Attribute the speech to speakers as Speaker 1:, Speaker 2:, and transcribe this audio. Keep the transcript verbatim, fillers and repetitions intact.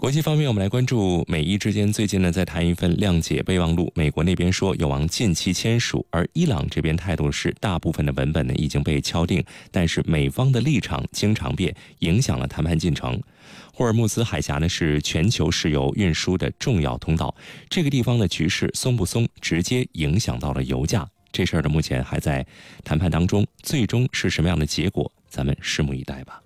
Speaker 1: 国际方面，我们来关注美伊之间最近呢在谈一份谅解备忘录，美国那边说有望近期签署，而伊朗这边态度是大部分的文本呢已经被敲定，但是美方的立场经常变，影响了谈判进程。霍尔木兹海峡呢是全球石油运输的重要通道，这个地方的局势松不松，直接影响到了油价。这事儿呢目前还在谈判当中，最终是什么样的结果，咱们拭目以待吧。